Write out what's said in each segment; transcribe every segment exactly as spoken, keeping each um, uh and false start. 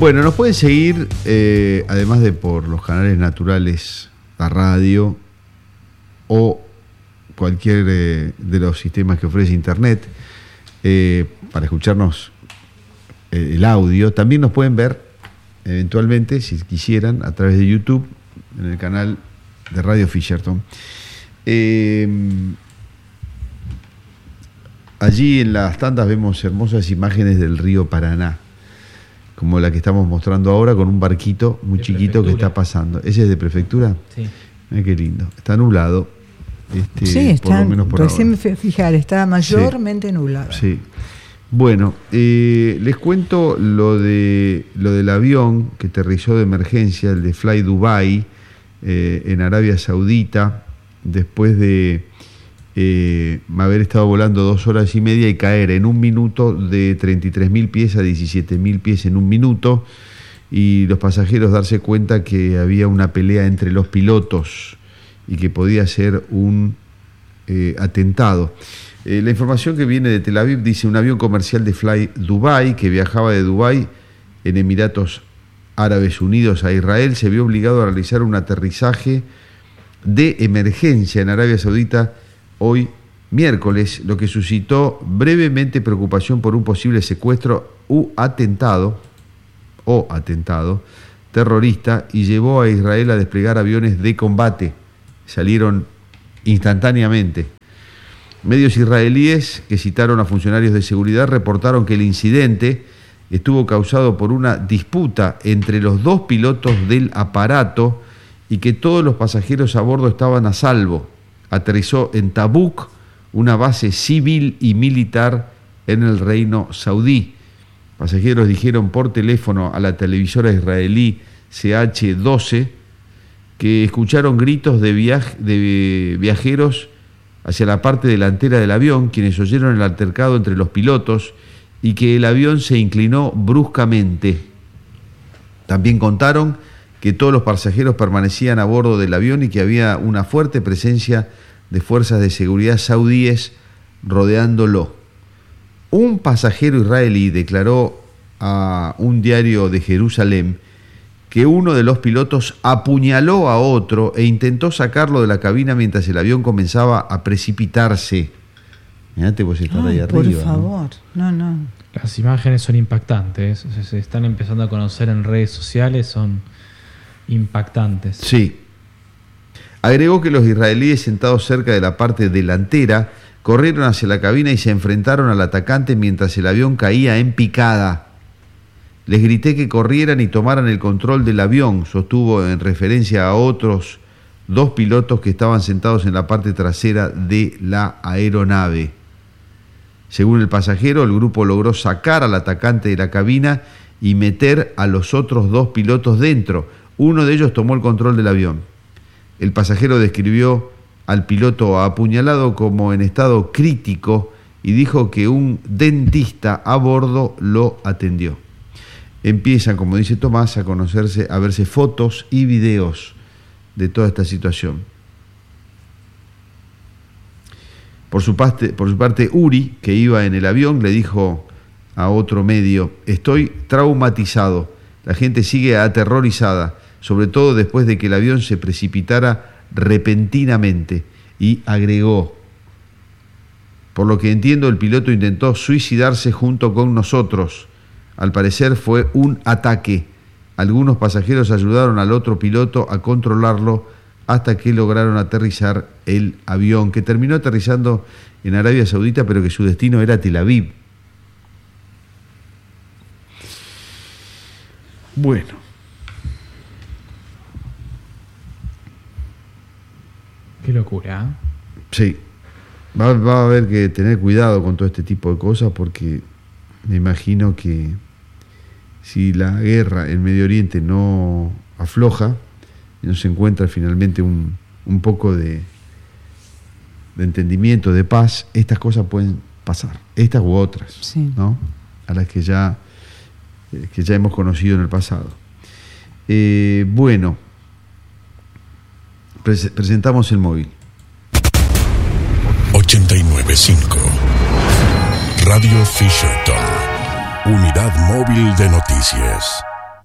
Bueno, nos pueden seguir, eh, además de por los canales naturales, la radio o cualquier eh, de los sistemas que ofrece Internet, eh, para escucharnos eh, el audio. También nos pueden ver, eventualmente, si quisieran, a través de YouTube, en el canal de Radio Fisherton. Eh, allí en las tandas vemos hermosas imágenes del río Paraná, como la que estamos mostrando ahora, con un barquito muy de chiquito prefectura. Que está pasando. ¿Ese es de prefectura? Sí. Ay, qué lindo. Está nublado. Este, sí, está, por lo menos por recién ahora. me fijar, está mayormente sí. nublado. Sí. Bueno, eh, les cuento lo de lo del avión que aterrizó de emergencia, el de Fly Dubai, eh, en Arabia Saudita, después de eh, haber estado volando dos horas y media y caer en un minuto de treinta y tres mil pies a diecisiete mil pies en un minuto, y los pasajeros darse cuenta que había una pelea entre los pilotos y que podía ser un eh, atentado. Eh, la información que viene de Tel Aviv dice: un avión comercial de Fly Dubai que viajaba de Dubái en Emiratos Árabes Unidos a Israel se vio obligado a realizar un aterrizaje de emergencia en Arabia Saudita hoy miércoles, lo que suscitó brevemente preocupación por un posible secuestro u atentado o atentado terrorista, y llevó a Israel a desplegar aviones de combate. Salieron instantáneamente. Medios israelíes que citaron a funcionarios de seguridad reportaron que el incidente estuvo causado por una disputa entre los dos pilotos del aparato y que todos los pasajeros a bordo estaban a salvo. Aterrizó en Tabuk, una base civil y militar en el Reino Saudí. Pasajeros dijeron por teléfono a la televisora israelí C H doce que escucharon gritos de, viaj- de viajeros hacia la parte delantera del avión, quienes oyeron el altercado entre los pilotos y que el avión se inclinó bruscamente. También contaron que todos los pasajeros permanecían a bordo del avión y que había una fuerte presencia de fuerzas de seguridad saudíes rodeándolo. Un pasajero israelí declaró a un diario de Jerusalén que uno de los pilotos apuñaló a otro e intentó sacarlo de la cabina mientras el avión comenzaba a precipitarse. Mirate, vos estás ahí por arriba. Por favor, no, no. Las imágenes son impactantes, se están empezando a conocer en redes sociales, son impactantes. Sí. Agregó que los israelíes sentados cerca de la parte delantera corrieron hacia la cabina y se enfrentaron al atacante mientras el avión caía en picada. Les grité que corrieran y tomaran el control del avión, sostuvo en referencia a otros dos pilotos que estaban sentados en la parte trasera de la aeronave. Según el pasajero, el grupo logró sacar al atacante de la cabina y meter a los otros dos pilotos dentro. Uno de ellos tomó el control del avión. El pasajero describió al piloto apuñalado como en estado crítico y dijo que un dentista a bordo lo atendió. Empiezan, como dice Tomás, a conocerse, a verse fotos y videos de toda esta situación. Por su parte, por su parte, Uri, que iba en el avión, le dijo a otro medio: estoy traumatizado, la gente sigue aterrorizada, sobre todo después de que el avión se precipitara repentinamente, y agregó: por lo que entiendo, el piloto intentó suicidarse junto con nosotros. Al parecer fue un ataque. Algunos pasajeros ayudaron al otro piloto a controlarlo hasta que lograron aterrizar el avión, que terminó aterrizando en Arabia Saudita, pero que su destino era Tel Aviv. Bueno. Qué locura, ¿eh? Sí. Va, va a haber que tener cuidado con todo este tipo de cosas, porque me imagino que si la guerra en Medio Oriente no afloja y no se encuentra finalmente un, un poco de, de entendimiento, de paz, estas cosas pueden pasar, estas u otras, sí, ¿no? A las que ya, eh, que ya hemos conocido en el pasado. Eh, bueno, pres- presentamos el móvil. ochenta y nueve punto cinco Radio Fisherton, unidad móvil de noticias.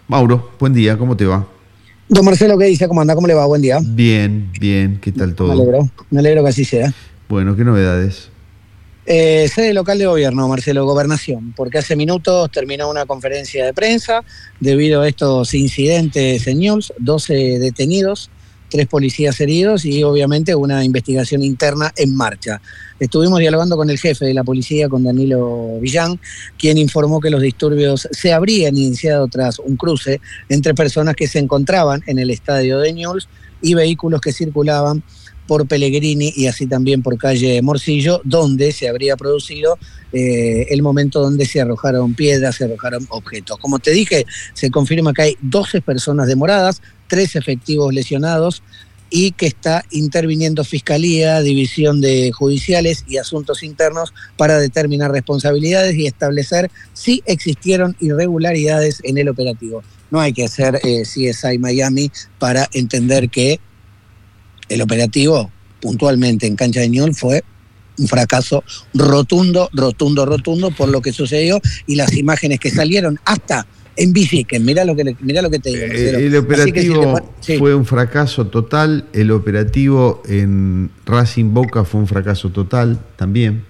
Mauro, buen día, ¿cómo te va? Don Marcelo, ¿qué dice? ¿Cómo anda? ¿Cómo le va? Buen día. Bien, bien, ¿qué tal todo? Me alegro, me alegro que así sea. Bueno, ¿qué novedades? Eh, sede local de gobierno, Marcelo, gobernación, porque hace minutos terminó una conferencia de prensa debido a estos incidentes en Newell's, doce detenidos, tres policías heridos y obviamente una investigación interna en marcha. Estuvimos dialogando con el jefe de la policía, con Danilo Villán, quien informó que los disturbios se habrían iniciado tras un cruce entre personas que se encontraban en el estadio de Newell's y vehículos que circulaban por Pellegrini y así también por calle Morcillo, donde se habría producido eh, el momento donde se arrojaron piedras, se arrojaron objetos. Como te dije, se confirma que hay doce personas demoradas, tres efectivos lesionados y que está interviniendo Fiscalía, División de Judiciales y Asuntos Internos para determinar responsabilidades y establecer si existieron irregularidades en el operativo. No hay que hacer eh, C S I Miami para entender que el operativo, puntualmente en cancha de Newell's, fue un fracaso rotundo, rotundo, rotundo por lo que sucedió y las imágenes que salieron hasta en bici, que mirá lo que, mirá lo que te digo. Eh, el operativo si te... sí. fue un fracaso total, el operativo en Racing Boca fue un fracaso total también.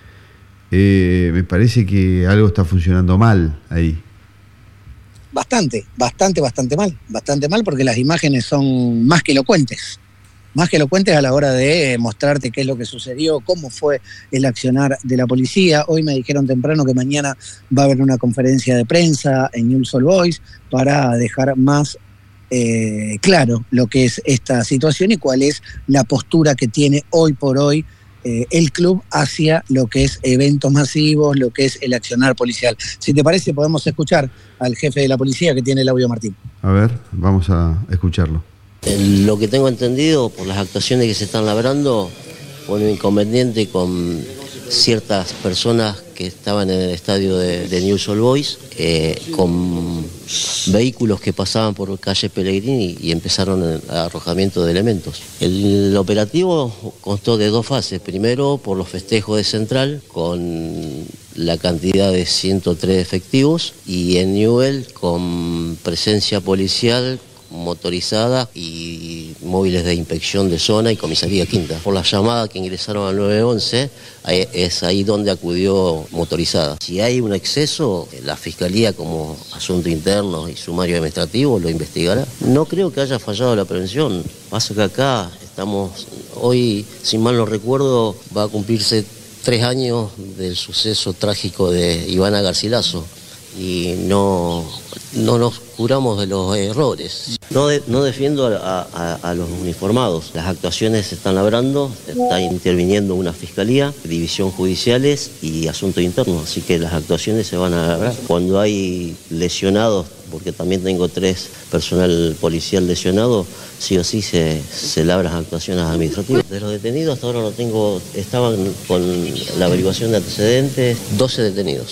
Eh, me parece que algo está funcionando mal ahí. Bastante, bastante, bastante mal, bastante mal porque las imágenes son más que elocuentes. Más que elocuentes a la hora de mostrarte qué es lo que sucedió, cómo fue el accionar de la policía. Hoy me dijeron temprano que mañana va a haber una conferencia de prensa en Newell's Old Boys para dejar más eh, claro lo que es esta situación y cuál es la postura que tiene hoy por hoy eh, el club hacia lo que es eventos masivos, lo que es el accionar policial. Si te parece, podemos escuchar al jefe de la policía que tiene el audio, Martín. A ver, vamos a escucharlo. Lo que tengo entendido por las actuaciones que se están labrando, fue un inconveniente con ciertas personas que estaban en el estadio de, de Newell's Old Boys, eh, con vehículos que pasaban por calle Pellegrini y empezaron el arrojamiento de elementos. El operativo constó de dos fases. Primero, por los festejos de Central, con la cantidad de ciento tres efectivos, y en Newell's con presencia policial motorizada y móviles de inspección de zona y comisaría quinta. Por la llamada que ingresaron al nueve once, es ahí donde acudió motorizada. Si hay un exceso, la Fiscalía como asunto interno y sumario administrativo lo investigará. No creo que haya fallado la prevención. Pasa que acá estamos, hoy, si mal no recuerdo, va a cumplirse tres años del suceso trágico de Ivana Garcilaso. Y no, no nos curamos de los errores. No, de, no defiendo a, a, a los uniformados. Las actuaciones se están labrando, está interviniendo una fiscalía, división judiciales y asuntos internos, así que las actuaciones se van a labrar. Cuando hay lesionados, porque también tengo tres personal policial lesionado, sí o sí se, se labran actuaciones administrativas. De los detenidos hasta ahora no tengo, estaban con la averiguación de antecedentes, doce detenidos.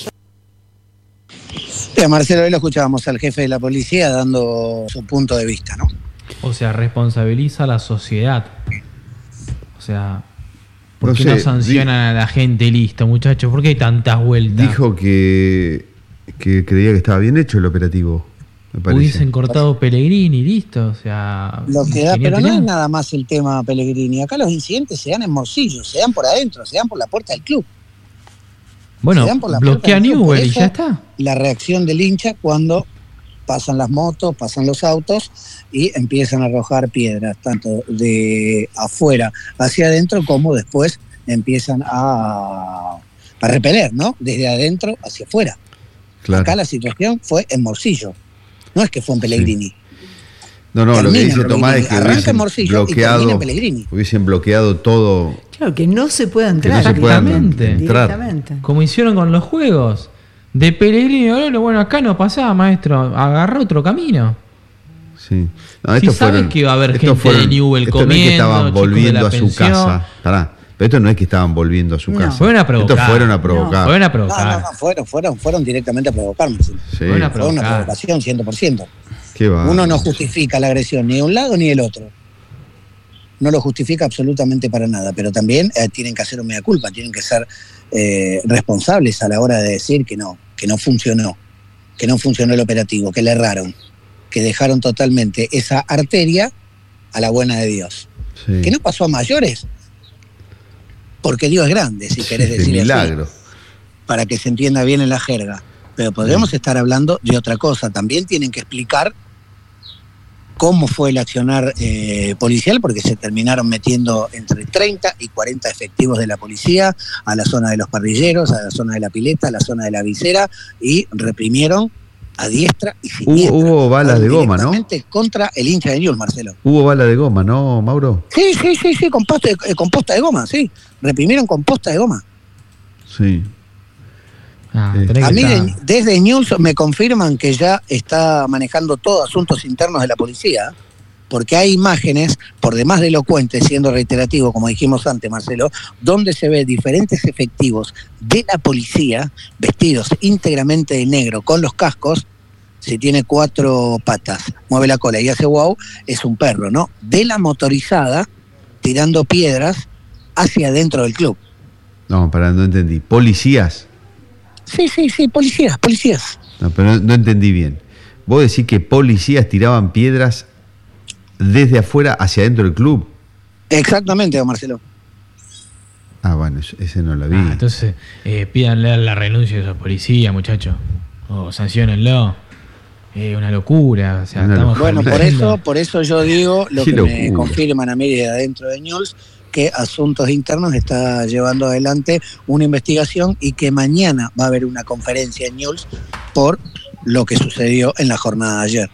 Bien, Marcelo, hoy lo escuchábamos al jefe de la policía dando su punto de vista, ¿no? O sea, responsabiliza a la sociedad. O sea, ¿por no qué sé, no sancionan di- a la gente? Listo, muchachos, ¿por qué hay tantas vueltas? Dijo que, que creía que estaba bien hecho el operativo, me parece. Hubiesen cortado Pellegrini, listo, o sea... Lo que da, pero tener. no es nada más el tema Pellegrini. Acá los incidentes se dan en Morcillo, se dan por adentro, se dan por la puerta del club. Bueno, bloquea Newell y ya está. La reacción del hincha cuando pasan las motos, pasan los autos y empiezan a arrojar piedras, tanto de afuera hacia adentro como después empiezan a, a repeler, ¿no? Desde adentro hacia afuera. Claro. Acá la situación fue en Morcillo, no es que fue en Pellegrini. Sí. No, no, termina lo que dice Tomás es que hubiesen bloqueado, hubiesen bloqueado todo. Claro, que no se pueda entrar. Que no se puedan entrar. Como hicieron con los juegos. De Pellegrini, bueno, acá no pasaba, maestro, agarró otro camino. Sí. No, si estos sabes fueron, que va a haber gente fueron, de Newell comiendo, no es que estaban volviendo a pensión. su casa. Pará. Pero esto no es que estaban volviendo a su no. casa. Fueron a provocar. Estos fueron a provocar. No, fueron a provocar. No, no, no, fueron, fueron, fueron directamente a provocarme. Sí. Sí. Fueron a Fue una provocación, cien por ciento. Qué va. Uno no justifica la agresión ni de un lado ni del otro. No lo justifica absolutamente para nada, pero también eh, tienen que hacer un mea culpa, tienen que ser eh, responsables a la hora de decir que no, que no funcionó, que no funcionó el operativo, que le erraron. que dejaron totalmente esa arteria a la buena de Dios. Sí. Que no pasó a mayores, porque Dios es grande, si querés De decir milagro. así, para que se entienda bien en la jerga. Pero podríamos Sí. estar hablando de otra cosa. También tienen que explicar cómo fue el accionar eh, policial, porque se terminaron metiendo entre treinta y cuarenta efectivos de la policía a la zona de los parrilleros, a la zona de la pileta, a la zona de la visera, y reprimieron a diestra y siniestra. Hubo, hubo balas de goma, ¿no? Directamente contra el hincha de Newell's, Marcelo. Hubo bala de goma, ¿no, Mauro? Sí, sí, sí, sí, con posta de, eh, con posta de goma, sí. Reprimieron con posta de goma. Sí. Ah, Sí. tenés A que mí estar- de- desde Newell's me confirman que ya está manejando todos asuntos internos de la policía, porque hay imágenes, por demás de elocuentes, siendo reiterativo, como dijimos antes, Marcelo, donde se ve diferentes efectivos de la policía vestidos íntegramente de negro con los cascos. Si tiene cuatro patas, mueve la cola y hace wow, es un perro, ¿no? De la motorizada tirando piedras hacia adentro del club. No, para, no entendí. ¿Policías? Sí, sí, sí, policías, policías. No, pero no, no entendí bien. Vos decís que policías tiraban piedras desde afuera hacia adentro del club. Exactamente, don Marcelo. Ah, bueno, eso- ese no lo vi. Ah, entonces, eh, pídanle la renuncia de esos policías, muchachos. O sanciónenlo. Es una locura. O sea, Una estamos Bueno, por permitiendo- eso, por eso yo digo lo Qué que me locura. confirman a mí de adentro de Newell's, que Asuntos Internos está llevando adelante una investigación y que mañana va a haber una conferencia en Newell's por lo que sucedió en la jornada de ayer.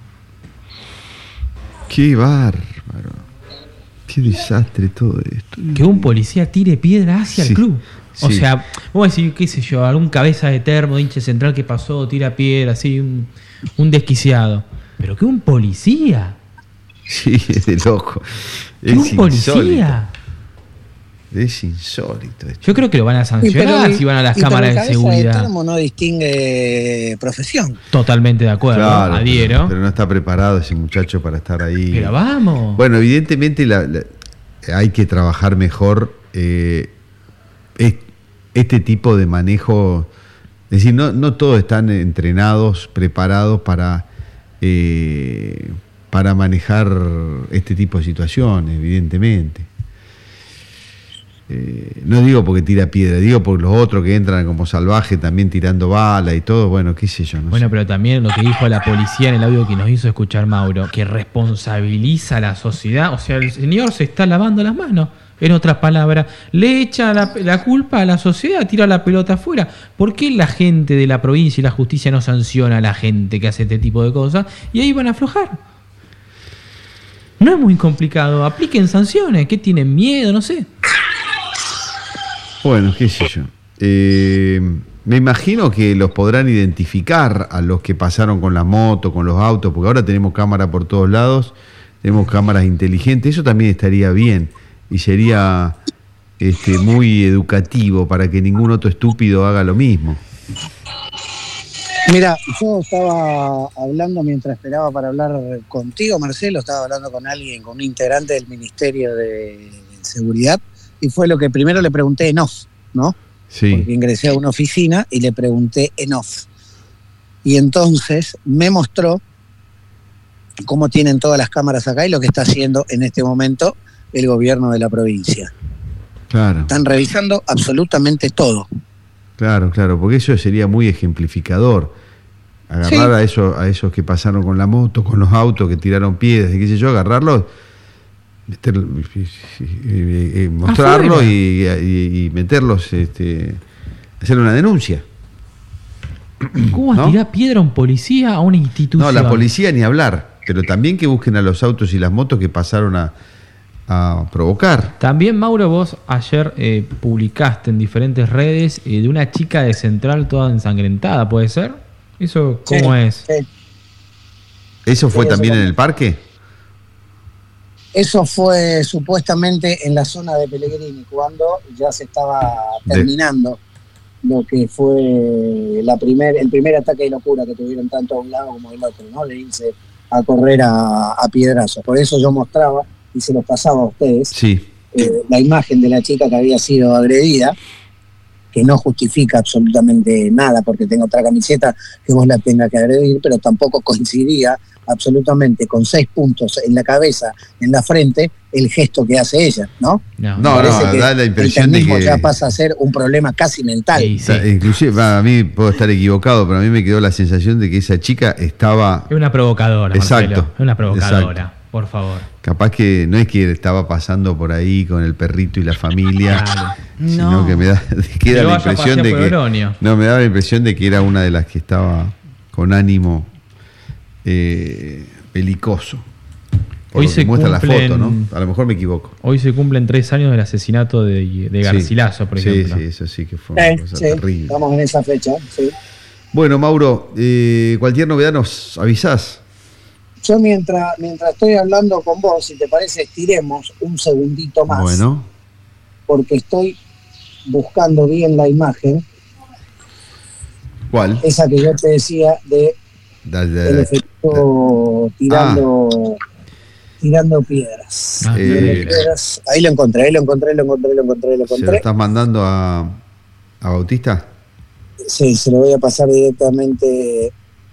Qué bárbaro. Qué desastre todo esto. Que un policía tire piedra hacia Sí, el club. O sí. sea, vos decís, qué sé yo, algún cabeza de termo, hincha central que pasó, tira piedra, así, un, un desquiciado. Pero que un policía. Sí, es de loco. Que Es un policía. insólito. Es insólito esto. Yo creo que lo van a sancionar si van a las y pero cámaras el de cabeza seguridad. termo no distingue profesión. Totalmente de acuerdo, Claro, adhiero. pero, pero no está preparado ese muchacho para estar ahí. Pero vamos. Bueno, evidentemente la- la- hay que trabajar mejor eh, es- este tipo de manejo. Es decir, no, no todos están entrenados, preparados para, eh, para manejar este tipo de situaciones, evidentemente. Eh, no digo porque tira piedra, digo por los otros que entran como salvajes también tirando bala y todo, bueno, qué sé yo. No Bueno, sé. pero también lo que dijo la policía en el audio que nos hizo escuchar Mauro, que responsabiliza a la sociedad, o sea, el señor se está lavando las manos, en otras palabras, le echa la, la culpa a la sociedad, tira la pelota afuera. ¿Por qué la gente de la provincia y la justicia no sanciona a la gente que hace este tipo de cosas? Y ahí van a aflojar. No es muy complicado, apliquen sanciones, ¿qué tienen miedo? No sé. Bueno, qué sé yo. Eh, me imagino que los podrán identificar a los que pasaron con la moto, con los autos, porque ahora tenemos cámara por todos lados, tenemos cámaras inteligentes, eso también estaría bien y sería este, muy educativo para que ningún otro estúpido haga lo mismo. Mira, yo estaba hablando mientras esperaba para hablar contigo, Marcelo, estaba hablando con alguien, con un integrante del Ministerio de Seguridad, y fue lo que primero le pregunté en off, ¿no? Porque Sí, ingresé a una oficina y le pregunté en off. Y entonces me mostró cómo tienen todas las cámaras acá y lo que está haciendo en este momento el gobierno de la provincia. claro, Están revisando absolutamente todo. claro, claro, porque eso sería muy ejemplificador. Agarrar Sí. a, eso, a esos que pasaron con la moto, con los autos, que tiraron piedras, y qué sé yo, agarrarlos, meterlo, y- y- y mostrarlo Afuera. y, y- y meterlos, este, hacer una denuncia. ¿Cómo va a ¿No? tirar piedra a un policía a una institución? No, la policía ni hablar, pero también que busquen a los autos y las motos que pasaron a, a provocar. También, Mauro, vos ayer eh, publicaste en diferentes redes eh, de una chica de Central toda ensangrentada, ¿puede ser? ¿Eso cómo Sí, es? sí. ¿Eso fue Sí, eso también en también. el parque? Eso fue supuestamente en la zona de Pellegrini, cuando ya se estaba De- terminando lo que fue la primer, el primer ataque de locura que tuvieron tanto a un lado como del otro, ¿no? De irse a correr a, a piedrazos. Por eso yo mostraba y se los pasaba a ustedes Sí, eh, la imagen de la chica que había sido agredida, que no justifica absolutamente nada porque tenga otra camiseta que vos la tengas que agredir, pero tampoco coincidía absolutamente con seis puntos en la cabeza, en la frente, el gesto que hace ella, ¿no? No, No, Parece no, que da la impresión el de ternismo que... ya pasa a ser un problema casi mental. Sí, sí. Inclusive, va, a mí puedo estar equivocado, pero a mí me quedó la sensación de que esa chica estaba... Es una provocadora, Exacto, Marcelo. Es una provocadora, exacto. por favor. Capaz que no es que estaba pasando por ahí con el perrito y la familia, Claro. sino No. que me da, queda Que la vaya a impresión pasear de por que... Oroño. No, me daba la impresión de que era una de las que estaba con ánimo eh, belicoso. Por Hoy lo que se muestra la cumplen- foto, ¿no? A lo mejor me equivoco. Hoy se cumplen tres años del asesinato de, de Garcilaso, Sí, por sí, ejemplo. Sí, eso sí que fue una Eh, cosa sí, terrible. estamos en esa fecha, sí. Bueno, Mauro, eh, cualquier novedad nos avisás. Yo mientras, mientras estoy hablando con vos, si te parece, estiremos un segundito más, Bueno, porque estoy buscando bien la imagen, ¿cuál? esa que yo te decía de Dale, dale, el dale. efecto tirando, tirando piedras. Ah, Eh, Tirando piedras. Ahí lo encontré, ahí lo encontré, lo encontré, lo encontré, lo ¿Se lo encontré. estás mandando a, a Bautista? Sí, se lo voy a pasar directamente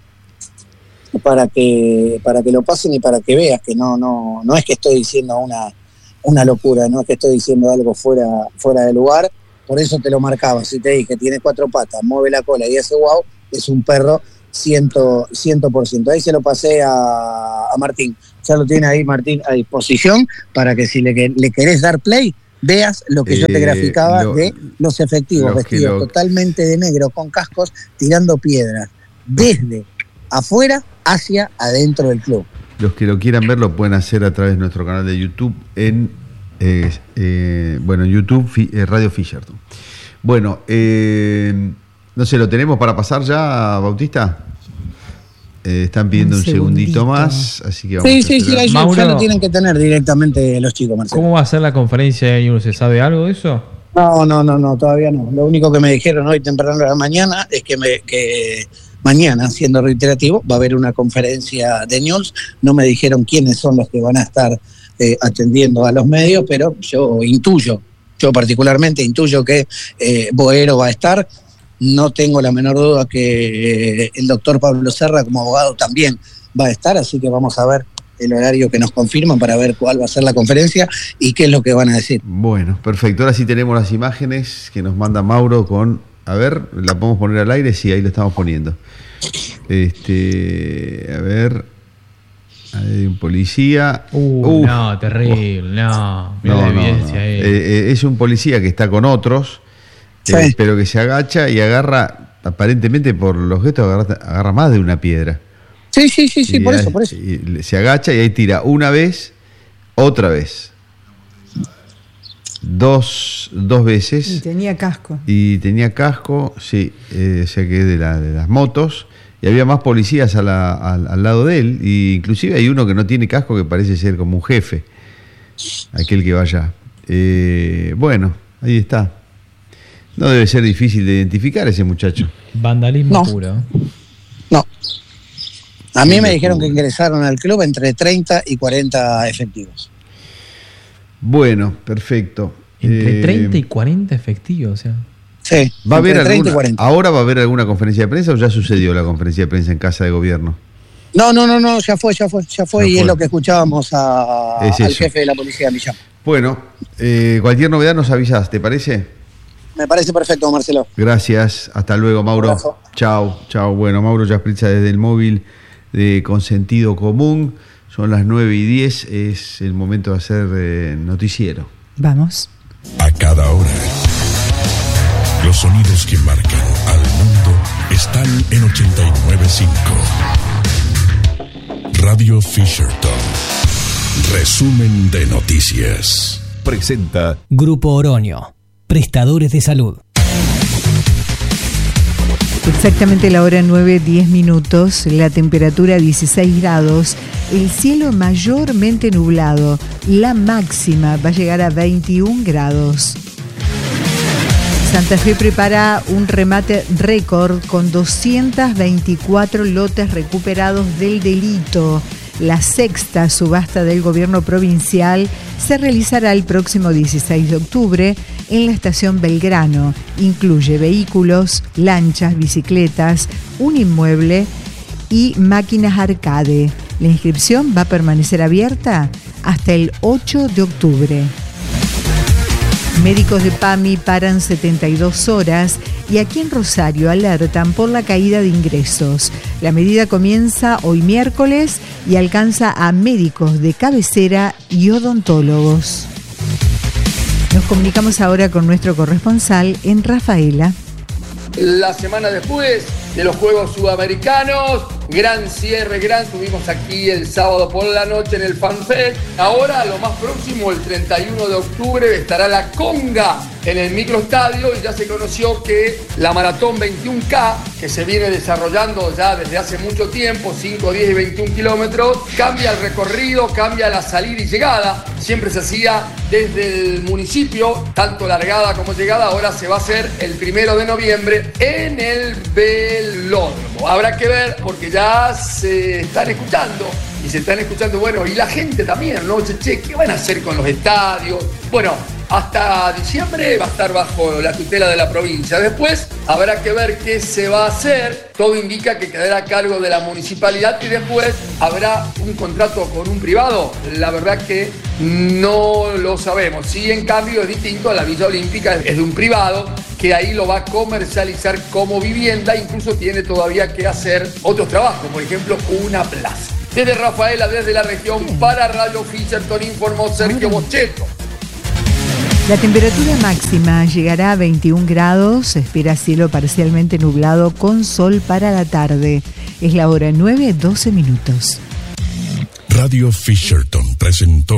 para que para que lo pasen y para que veas que no no no es que estoy diciendo una una locura, no es que estoy diciendo algo fuera fuera de lugar. Por eso te lo marcaba. Si te dije tiene cuatro patas, mueve la cola y hace wow, es un perro ciento por ciento. Ahí se lo pasé a, a Martín. Ya lo tiene ahí Martín a disposición para que si le, le querés dar play, veas lo que yo te Eh, graficaba lo- de los efectivos los que vestidos lo- totalmente de negro con cascos tirando piedras desde afuera hacia adentro del club. Los que lo quieran ver lo pueden hacer a través de nuestro canal de YouTube en eh, eh, bueno, en YouTube Fi- eh, Radio Fisherton. Bueno, eh, no sé, ¿lo tenemos para pasar ya, Bautista? Eh, están pidiendo un, Un segundito segundito. más, así que vamos Sí, a sí, sí, esperar. ahí ya- Mauro. ya lo tienen que tener directamente los chicos, Marcelo. ¿Cómo va a ser la conferencia de News? ¿Se sabe algo de eso? No, no, no, no, todavía no. Lo único que me dijeron hoy temprano de la mañana es que, me, que mañana, siendo reiterativo, va a haber una conferencia de news. No me dijeron quiénes son los que van a estar eh, atendiendo a los medios, pero yo intuyo, yo particularmente intuyo que eh, Boero va a estar. No tengo la menor duda que eh, el doctor Pablo Serra como abogado también va a estar, así que vamos a ver el horario que nos confirman para ver cuál va a ser la conferencia y qué es lo que van a decir. Bueno, perfecto. Ahora sí tenemos las imágenes que nos manda Mauro con... A ver, ¿la podemos poner al aire? Sí, ahí lo estamos poniendo. Este, a ver... Hay un policía... Uh, Uf. no, terrible, no. Mira No, la no, evidencia no. ahí. Eh, eh, es un policía que está con otros, Sí. eh, pero que se agacha y agarra, aparentemente por los gestos, agarra, agarra más de una piedra. Sí, sí, sí, sí, Y por ahí- eso, por eso. y se agacha y ahí tira una vez, otra vez, dos, dos Y veces, tenía casco. y tenía casco, sí, eh, o sea que de, la, de las motos, y había más policías a la- al, al lado de él, y inclusive hay uno que no tiene casco que parece ser como un jefe, aquel que vaya. Eh, bueno, ahí está. No debe ser difícil de identificar ese muchacho. Vandalismo No. puro. No. A mí Qué me dijeron locura. que ingresaron al club entre treinta y cuarenta efectivos. Bueno, perfecto. Entre Eh, treinta y cuarenta efectivos, o sea. Sí, ¿Va a haber entre treinta y alguna, cuarenta. ahora va a haber alguna conferencia de prensa o ya sucedió la conferencia de prensa en Casa de Gobierno? No, no, no, no, ya fue, ya fue, ya fue, Ya y fue. es lo que escuchábamos a- Es al eso. jefe de la policía, Millán. Bueno, eh, cualquier novedad nos avisas, ¿te parece? Me parece perfecto, Marcelo. Gracias, hasta luego, Mauro. Abrazo. Chao, chao. Bueno, Mauro Yaspritza desde el móvil de Consentido Común. Son las nueve y diez, es el momento de hacer eh, noticiero. Vamos. A cada hora. Los sonidos que marcan al mundo están en ochenta y nueve punto cinco. Radio Fisherton. Resumen de noticias. Presenta Grupo Oroño, prestadores de salud. Exactamente la hora nueve, diez minutos, la temperatura dieciséis grados, el cielo mayormente nublado, la máxima va a llegar a veintiún grados. Santa Fe prepara un remate récord con doscientos veinticuatro lotes recuperados del delito. La sexta subasta del gobierno provincial se realizará el próximo dieciséis de octubre en la estación Belgrano. Incluye vehículos, lanchas, bicicletas, un inmueble y máquinas arcade. La inscripción va a permanecer abierta hasta el ocho de octubre. Médicos de PAMI paran setenta y dos horas y aquí en Rosario alertan por la caída de ingresos. La medida comienza hoy miércoles y alcanza a médicos de cabecera y odontólogos. Nos comunicamos ahora con nuestro corresponsal en Rafaela. La semana después de los Juegos Sudamericanos, gran cierre, gran, tuvimos aquí el sábado por la noche en el FanFest. Ahora, lo más próximo, el treinta y uno de octubre, estará la conga en el microestadio y ya se conoció que la maratón veintiuno K, que se viene desarrollando ya desde hace mucho tiempo, cinco, diez y veintiún kilómetros, cambia el recorrido, cambia la salida y llegada. Siempre se hacía desde el municipio, tanto largada como llegada, ahora se va a hacer el primero de noviembre en el velódromo. Habrá que ver porque ya se están escuchando y se están escuchando, bueno, y la gente también, ¿no? Che, che, ¿qué van a hacer con los estadios? Bueno, hasta diciembre va a estar bajo la tutela de la provincia. Después habrá que ver qué se va a hacer. Todo indica que quedará a cargo de la municipalidad y después habrá un contrato con un privado. La verdad que no lo sabemos. Sí, en cambio es distinto a la Villa Olímpica, es de un privado que ahí lo va a comercializar como vivienda. Incluso tiene todavía que hacer otros trabajos, por ejemplo, una plaza. Desde Rafaela, desde la región, para Radio Fisherton, informó Sergio Bocheto. La temperatura máxima llegará a veintiún grados, se espera cielo parcialmente nublado con sol para la tarde. Es la hora nueve, doce minutos. Radio Fisherton presentó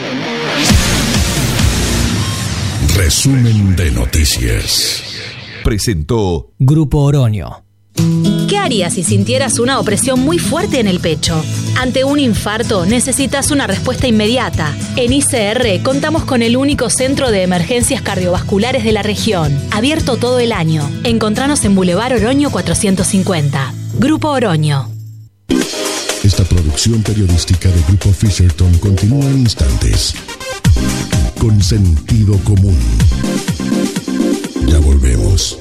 Resumen de Noticias. Presentó Grupo Oroño. ¿Qué harías si sintieras una opresión muy fuerte en el pecho? Ante un infarto necesitas una respuesta inmediata. En I C R contamos con el único centro de emergencias cardiovasculares de la región, abierto todo el año. Encontranos en Boulevard Oroño cuatrocientos cincuenta. Grupo Oroño. Esta producción periodística de Grupo Fisherton continúa en instantes. Con sentido común. Ya volvemos.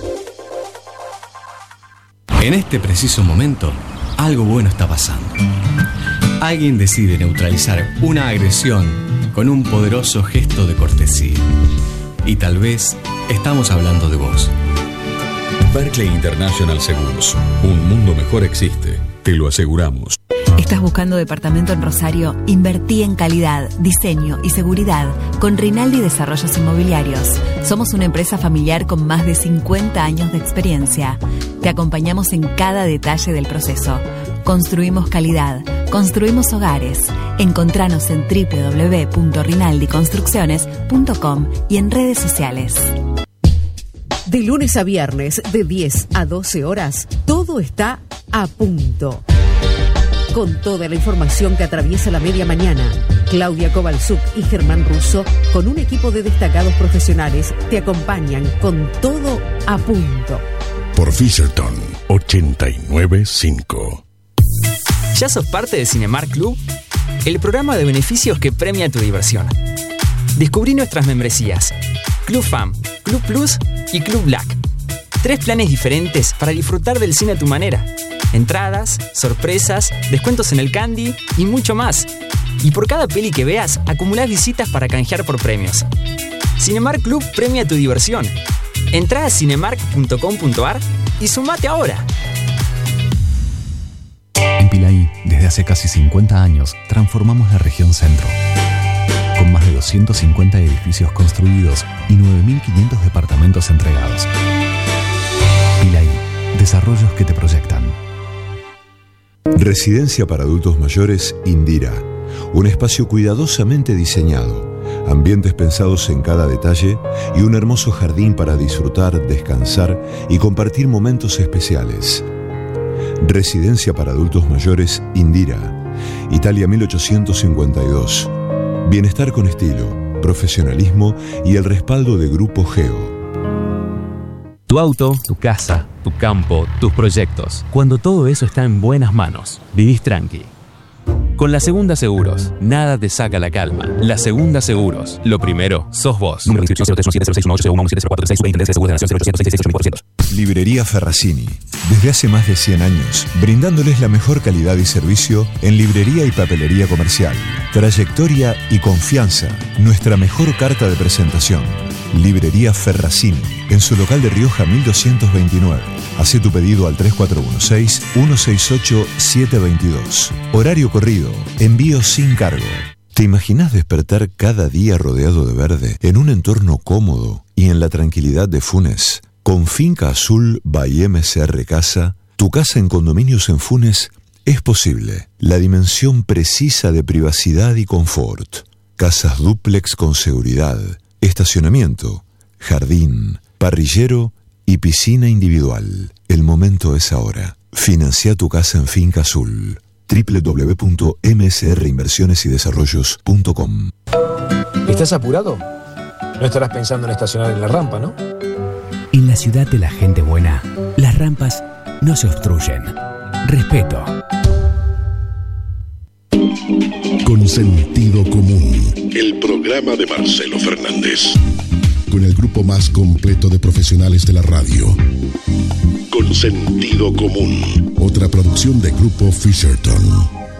En este preciso momento, algo bueno está pasando. Alguien decide neutralizar una agresión con un poderoso gesto de cortesía. Y tal vez estamos hablando de vos. Berkeley International Seguros. Un mundo mejor existe, te lo aseguramos. ¿Estás buscando departamento en Rosario? Invertí en calidad, diseño y seguridad con Rinaldi Desarrollos Inmobiliarios. Somos una empresa familiar con más de cincuenta años de experiencia. Te acompañamos en cada detalle del proceso. Construimos calidad, construimos hogares. Encontranos en doble u doble u doble u punto rinaldi construcciones punto com y en redes sociales. De lunes a viernes, de diez a doce horas, todo está a punto. Con toda la información que atraviesa la media mañana, Claudia Kovalchuk y Germán Russo, con un equipo de destacados profesionales, te acompañan con todo a punto. Por Fisherton ochenta y nueve punto cinco. ¿Ya sos parte de Cinemark Club? El programa de beneficios que premia tu diversión. Descubrí nuestras membresías: Club Fam, Club Plus y Club Black. Tres planes diferentes para disfrutar del cine a tu manera. Entradas, sorpresas, descuentos en el candy y mucho más. Y por cada peli que veas, acumulás visitas para canjear por premios. Cinemark Club premia tu diversión. Entrá a cinemark punto com punto ar y sumate ahora. En Pilaí, desde hace casi cincuenta años, transformamos la región centro. Con más de doscientos cincuenta edificios construidos y nueve mil quinientos departamentos entregados. Pilaí, desarrollos que te proyectan. Residencia para adultos mayores Indira. Un espacio cuidadosamente diseñado, ambientes pensados en cada detalle y un hermoso jardín para disfrutar, descansar y compartir momentos especiales. Residencia para adultos mayores Indira. Italia mil ochocientos cincuenta y dos. Bienestar con estilo, profesionalismo y el respaldo de Grupo Geo. Tu auto, tu casa, tu campo, tus proyectos. Cuando todo eso está en buenas manos, vivís tranqui. Con La Segunda Seguros, nada te saca la calma. La Segunda Seguros, lo primero, sos vos. Número de inscripción cero tres uno siete cero seis uno ocho cero uno siete cero cuatro tres seis. Superintendencia de Seguros de la Nación cero ochocientos seiscientos sesenta y seis por ciento. Librería Ferracini. Desde hace más de cien años, brindándoles la mejor calidad y servicio en librería y papelería comercial. Trayectoria y confianza, nuestra mejor carta de presentación. Librería Ferracini, en su local de Rioja mil doscientos veintinueve. Hacé tu pedido al tres cuatro uno seis uno seis ocho siete dos dos. Horario corrido, envío sin cargo. ¿Te imaginas despertar cada día rodeado de verde, en un entorno cómodo y en la tranquilidad de Funes? Con Finca Azul by M C R Casa, tu casa en condominios en Funes es posible. La dimensión precisa de privacidad y confort. Casas dúplex con seguridad, estacionamiento, jardín, parrillero y piscina individual. El momento es ahora. Financia tu casa en Finca Azul. doble u doble u doble u punto m s r inversiones y desarrollos punto com. ¿Estás apurado? No estarás pensando en estacionar en la rampa, ¿no? En la ciudad de la gente buena, las rampas no se obstruyen. Respeto. Con sentido común. El programa de Marcelo Fernández. Con el grupo más completo de profesionales de la radio. Con sentido común. Otra producción de Grupo Fisherton.